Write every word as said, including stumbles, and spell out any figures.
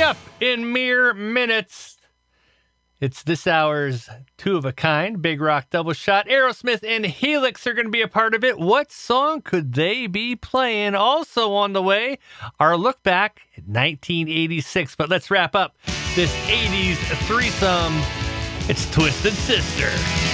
up in mere minutes. It's this hour's Two of a Kind, Big Rock Double Shot. Aerosmith and Helix are going to be a part of it. What song could they be playing? Also on the way, our look back at nineteen eighty-six. But let's wrap up this eighties threesome. It's Twisted Sister.